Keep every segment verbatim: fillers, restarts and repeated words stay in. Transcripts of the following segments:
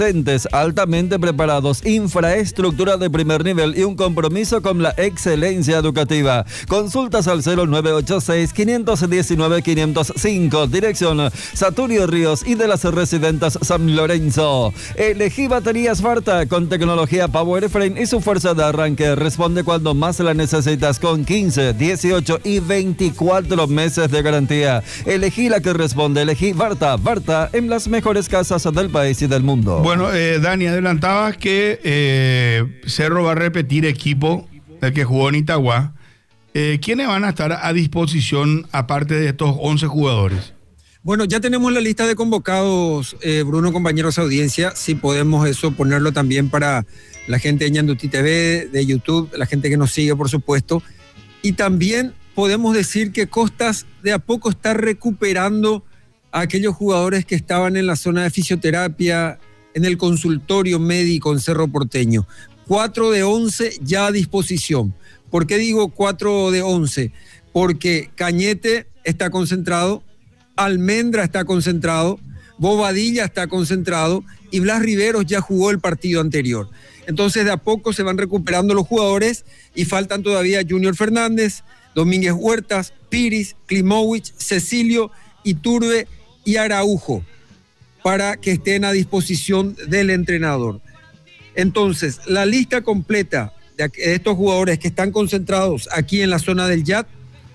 altamente preparados, infraestructura de primer nivel y un compromiso con la excelencia educativa. Consultas al cero nueve ocho seis, cinco uno nueve, cinco cero cinco, dirección Saturio Ríos y de las Residentas San Lorenzo. Elegí baterías Varta con tecnología Power Frame y su fuerza de arranque responde cuando más la necesitas con quince, dieciocho y veinticuatro meses de garantía. Elegí la que responde, elegí Varta. Varta en las mejores casas del país y del mundo. Bueno, eh, Dani, adelantabas que eh, Cerro va a repetir equipo del que jugó en Itagua. Eh, ¿Quiénes van a estar a disposición aparte de estos once jugadores? Bueno, ya tenemos la lista de convocados, eh, Bruno, compañeros de audiencia. Si podemos eso ponerlo también para la gente de Ñanduti T V, de YouTube, la gente que nos sigue, por supuesto. Y también podemos decir que Costas de a poco está recuperando a aquellos jugadores que estaban en la zona de fisioterapia, en el consultorio médico en Cerro Porteño. Cuatro de once ya a disposición. ¿Por qué digo cuatro de once? Porque Cañete está concentrado, Almendra está concentrado, Bobadilla está concentrado y Blas Riveros ya jugó el partido anterior. Entonces de a poco se van recuperando los jugadores y faltan todavía Junior Fernández, Domínguez Huertas, Piris, Klimowicz, Cecilio, Iturbe y Araujo, para que estén a disposición del entrenador. Entonces, la lista completa de estos jugadores que están concentrados aquí en la zona del Yat: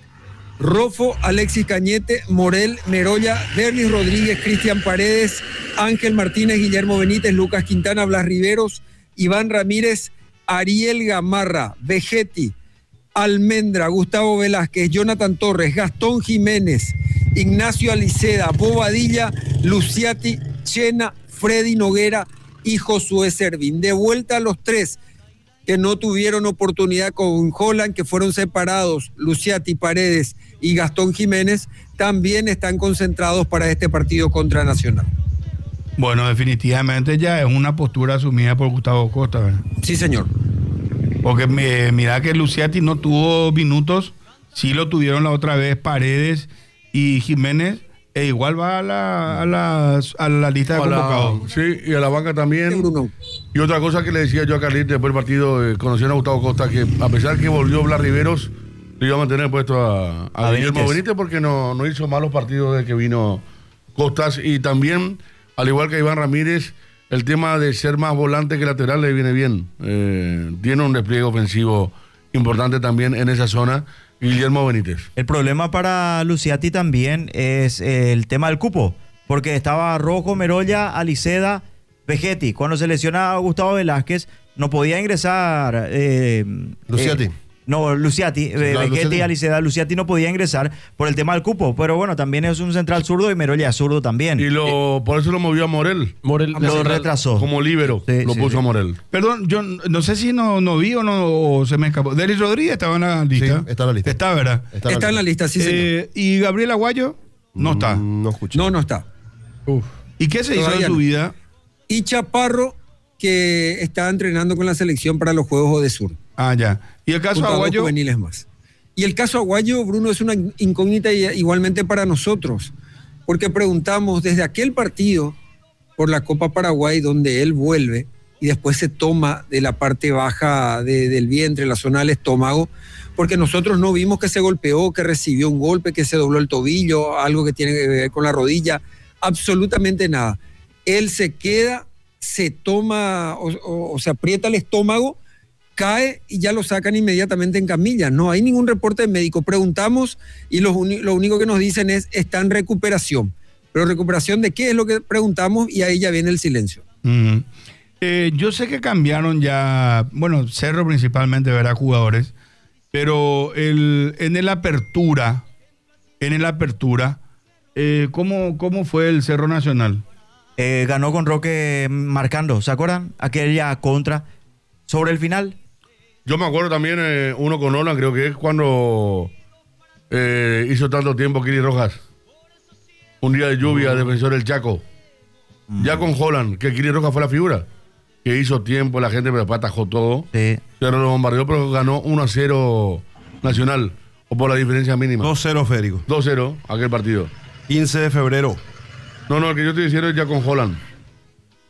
Rofo, Alexis Cañete, Morel, Merolla, Derlis Rodríguez, Cristian Paredes, Ángel Martínez, Guillermo Benítez, Lucas Quintana, Blas Riveros, Iván Ramírez, Ariel Gamarra, Vegetti, Almendra, Gustavo Velázquez, Jonathan Torres, Gastón Jiménez, Ignacio Aliceda, Bobadilla, Luciati, Chena, Freddy Noguera y Josué Servín. De vuelta a los tres que no tuvieron oportunidad con Holland, que fueron separados, Luciati, Paredes y Gastón Jiménez, también están concentrados para este partido contra Nacional. Bueno, definitivamente ya es una postura asumida por Gustavo Costa, ¿verdad? Sí, señor. Porque me, mira que Luciati no tuvo minutos, sí lo tuvieron la otra vez Paredes y Jiménez, e igual va a la, a la, a la lista de convocados. Sí, y a la banca también. Y otra cosa que le decía yo a Carlitos después del partido, eh, conociendo a Gustavo Costa, que a pesar que volvió Blas Riveros, le iba a mantener puesto a, a, a Guillermo Benítez, Benítez porque no, no hizo malos partidos desde que vino Costas. Y también, al igual que Iván Ramírez, el tema de ser más volante que lateral le viene bien. Eh, tiene un despliegue ofensivo importante también en esa zona. Guillermo Benítez. El problema para Luciati también es el tema del cupo, porque estaba Rojo, Merolla, Aliceda, Vegetti. Cuando se lesionaba a Gustavo Velázquez, no podía ingresar. Eh, Luciati. Eh, No, Luciati, sí, claro, Vegetti Luciati. y Aliceda, Luciati no podía ingresar por el tema del cupo, pero bueno, también es un central zurdo y Merolla es zurdo también. Y lo, por eso lo movió a Morel. Morel lo central, retrasó. Como líbero, sí, lo sí, puso sí. a Morel. Perdón, yo no sé si no, no vi o no o se me escapó. Derlis Rodríguez estaba en la lista. Sí, está en la lista. Está, ¿verdad? Está, está en la lista, sí, eh, ¿Y Gabriel Aguayo? No está. Mm, no escuché. No, no está. Uf. ¿Y qué se hizo en su no. vida? Y Chaparro, que está entrenando con la selección para los Juegos Odesur. Ah, ya. ¿Y el caso Aguayo? Juveniles más. Y el caso Aguayo, Bruno, es una incógnita igualmente para nosotros, porque preguntamos desde aquel partido por la Copa Paraguay donde él vuelve y después se toma de la parte baja de, del vientre, la zona del estómago, porque nosotros no vimos que se golpeó, que recibió un golpe, que se dobló el tobillo, algo que tiene que ver con la rodilla, absolutamente nada. Él se queda, se toma o, o, o se aprieta el estómago, cae y ya lo sacan inmediatamente en camilla. No hay ningún reporte médico. Preguntamos y lo, lo único que nos dicen es está en recuperación. Pero recuperación de qué es lo que preguntamos y ahí ya viene el silencio. Mm. Eh, yo sé que cambiaron ya, bueno, Cerro principalmente, verá jugadores, pero el, en el apertura, en el apertura, eh, ¿cómo, ¿cómo fue el Cerro Nacional? Eh, ganó con Roque marcando, ¿se acuerdan? Aquella contra sobre el final. Yo me acuerdo también eh, uno con Holland, creo que es cuando eh, hizo tanto tiempo Kiri Rojas. Un día de lluvia, mm. defensor del Chaco. Mm. Ya con Holland, que Kiri Rojas fue la figura. Que hizo tiempo, la gente pero atajó todo. Sí. Pero lo bombardeó, pero ganó uno a cero Nacional. O por la diferencia mínima. dos cero, Férico. dos cero, aquel partido. quince de febrero. No, no, el que yo estoy diciendo es ya con Holland.